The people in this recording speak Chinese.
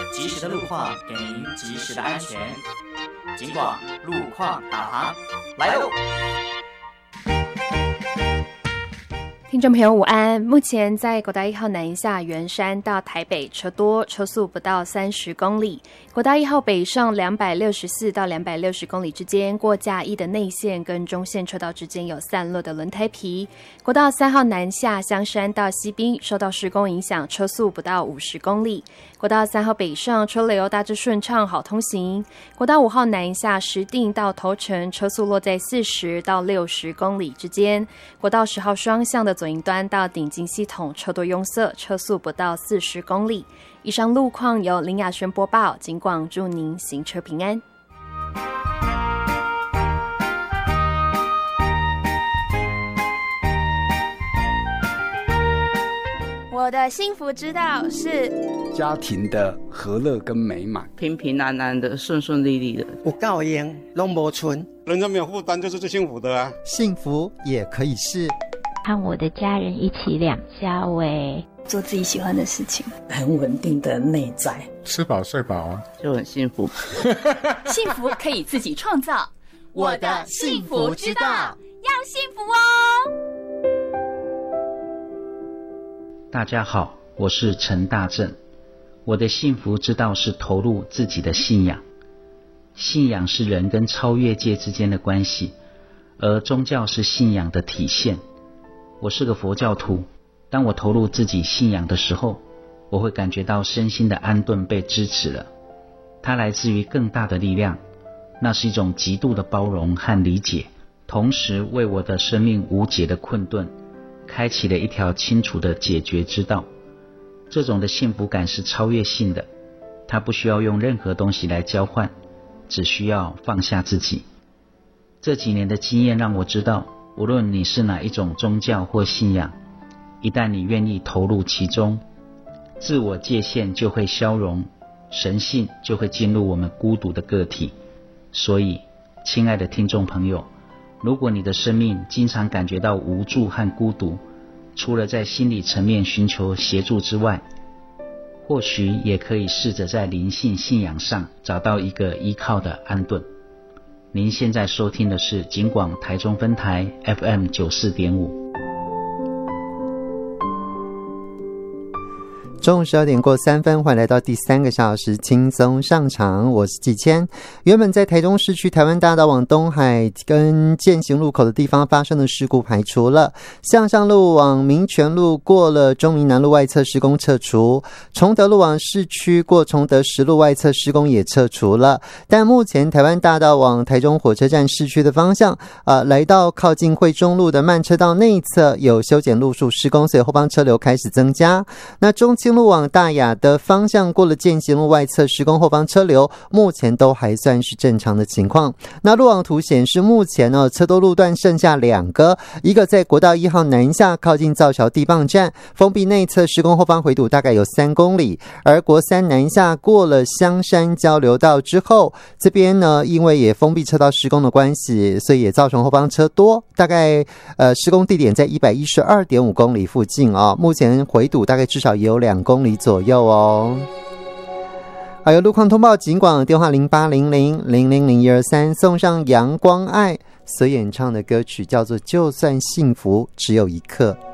及时的路况给您及时的安全。警广路况导航来喽！ 听众朋友午安，目前在国道1号南下圆山到台北车多，车速不到30公里。国道1号北上264到260公里之间，过嘉义的内线跟中线车道之间有散落的轮胎皮。国道3号南下香山到西滨，受到施工影响，车速不到50公里。国道3号北上车流大致顺畅，好通行。国道5号南下石碇到头城，车速落在40到60公里之间。国道10号双向的左营端到顶金系统车多拥塞，车速不到40公里。以上路况由林雅轩播报，警广祝您行车平安。 我的幸福之道是家庭的和乐跟美满， 平平安安的，顺顺利利的。 有教养，拢无存， 人家没有负担就是最幸福的啊！ 幸福也可以是和我的家人一起两家喂， 做自己喜欢的事情， 很稳定的内在， 吃饱睡饱就很幸福。 幸福可以自己创造，我的幸福之道，要幸福哦！ 大家好，我是陈大正。我的幸福之道是投入自己的信仰。信仰是人跟超越界之间的关系，而宗教是信仰的体现。我是个佛教徒，当我投入自己信仰的时候，我会感觉到身心的安顿被支持了。它来自于更大的力量，那是一种极度的包容和理解，同时为我的生命无解的困顿开启了一条清楚的解决之道。这种的幸福感是超越性的，它不需要用任何东西来交换，只需要放下自己。这几年的经验让我知道，无论你是哪一种宗教或信仰，一旦你愿意投入其中，自我界限就会消融，神性就会进入我们孤独的个体。所以，亲爱的听众朋友，如果你的生命经常感觉到无助和孤独，除了在心理层面寻求协助之外，或许也可以试着在灵性信仰上找到一个依靠的安顿。您现在收听的是警广台中分台 FM 94.5。 中午12点过3分，欢迎来到第3个小时轻松上场，我是季谦。原本在台中市区台湾大道往东海跟健行路口的地方发生的事故排除了，向上路往民权路过了中民南路外侧施工撤除，崇德路往市区过崇德10路外侧施工也撤除了。但目前台湾大道往台中火车站市区的方向来到靠近惠中路的慢车道内侧有修剪路树施工，所以后方车流开始增加。那中清路往大雅的方向过了健行路外侧施工，后方车流目前都还算是正常的情况。那路网图显示，目前车多路段剩下2个，一个在国道1号南下靠近造桥地磅站，封闭内侧施工，后方回堵大概有3公里。而国3南下过了香山交流道之后，这边呢因为也封闭车道施工的关系，所以也造成后方车多，大概施工地点在 112.5 公里附近目前回堵大概至少也有2公里左右哦。还有路况通报警广电话0800000123，送上阳光爱所演唱的歌曲叫做就算幸福只有一刻。